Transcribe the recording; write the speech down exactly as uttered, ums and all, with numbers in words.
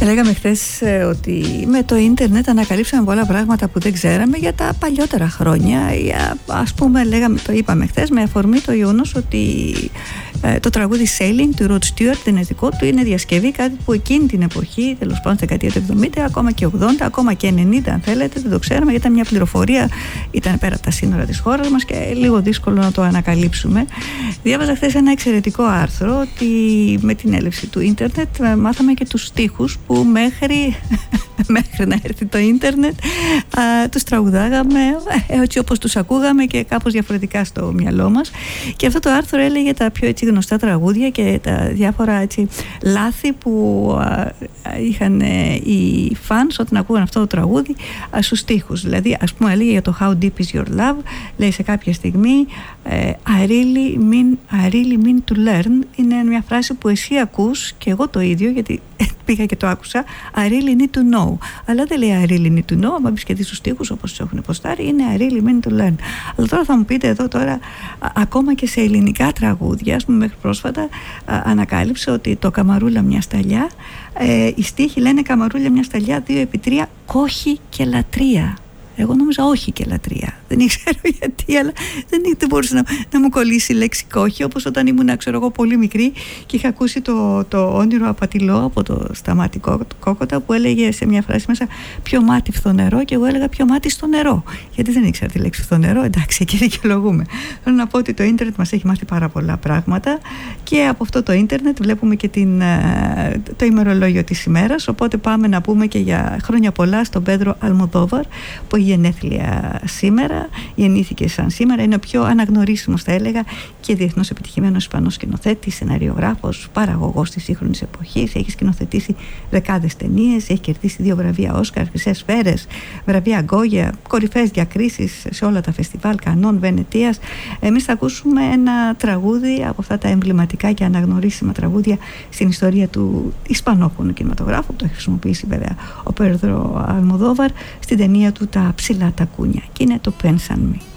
Λέγαμε χθες ε, ότι με το ίντερνετ ανακαλύψαμε πολλά πράγματα που δεν ξέραμε για τα παλιότερα χρόνια. Για, ας πούμε, λέγαμε, το είπαμε χθες με αφορμή το γεγονός ότι ε, το τραγούδι Sailing του Rod Stewart, το ενετικό του, είναι διασκευή, κάτι που εκείνη την εποχή, τέλος πάντων στη δεκαετία του εβδομήντα, ακόμα και ογδόντα, ακόμα και ενενήντα αν θέλετε, δεν το ξέραμε, γιατί ήταν μια πληροφορία, ήταν πέρα από τα σύνορα της χώρας μας και λίγο δύσκολο να το ανακαλύψουμε. Διάβαζα χθες ένα εξαιρετικό άρθρο ότι με την έλευση του ίντερνετ μάθαμε και τους στίχους που μέχρι, μέχρι να έρθει το ίντερνετ α, τους τραγουδάγαμε έτσι όπως τους ακούγαμε και κάπως διαφορετικά στο μυαλό μας. Και αυτό το άρθρο έλεγε τα πιο έτσι γνωστά τραγούδια και τα διάφορα έτσι λάθη που α, είχαν ε, οι φανς όταν ακούγαν αυτό το τραγούδι α, στους στίχους. Δηλαδή, ας πούμε, έλεγε για το How Deep Is Your Love, λέει σε κάποια στιγμή ε, I really mean, I really mean to learn. Είναι μια φράση που εσύ ακούς και εγώ το ίδιο, γιατί πήγα και το άκουσα, I really need to know. Αλλά δεν λέει I really need to know, άμα μπεις και δεις τους στίχους όπως τους έχουν ποστάρει, είναι I really mean to learn. Αλλά τώρα θα μου πείτε εδώ τώρα, α, ακόμα και σε ελληνικά τραγούδια, ας πούμε μέχρι πρόσφατα α, ανακάλυψε ότι το Καμαρούλα μια σταλιά, ε, οι στίχοι λένε Καμαρούλα μια σταλιά δύο επί τρία, κόχη και λατρεία. Εγώ νόμιζα όχι και λατρεία. Δεν ήξερα γιατί, αλλά δεν, δεν μπορούσε να, να μου κολλήσει η λέξη κόχη, όπως όταν ήμουν, ξέρω εγώ, πολύ μικρή και είχα ακούσει το, το όνειρο απατηλό από το Σταμάτη Κόκοτα που έλεγε σε μια φράση μέσα πιο μάτι φθονερό, και εγώ έλεγα πιο μάτι στο νερό. Γιατί δεν ήξερα τη λέξη φθονερό, εντάξει, εκεί δικαιολογούμε. Θέλω να πω ότι το ίντερνετ μας έχει μάθει πάρα πολλά πράγματα και από αυτό το ίντερνετ βλέπουμε και την, το ημερολόγιο της ημέρας. Οπότε πάμε να πούμε και για χρόνια πολλά στον Πέντρο Αλμοδόβαρ, που έχει γενέθλια σήμερα, γεννήθηκε σαν σήμερα, είναι ο πιο αναγνωρίσιμος, θα έλεγα, και διεθνώς επιτυχημένος Ισπανός σκηνοθέτης, σεναριογράφος, παραγωγός της σύγχρονης εποχής. Έχει σκηνοθετήσει δεκάδες ταινίες, έχει κερδίσει δύο βραβεία Όσκαρ, χρυσές σφαίρες, βραβεία Γκόγια, κορυφαίες διακρίσεις σε όλα τα φεστιβάλ Κανών, Βενετίας. Εμείς θα ακούσουμε ένα τραγούδι από αυτά τα εμβληματικά και αναγνωρίσιμα τραγούδια στην ιστορία του ισπανόφωνου κινηματογράφου, που το έχει χρησιμοποιήσει βέβαια ο Πέδρο Αλμοδόβαρ στην ταινία του Τα ψηλά τα κούνια, και είναι το Pensa en mí.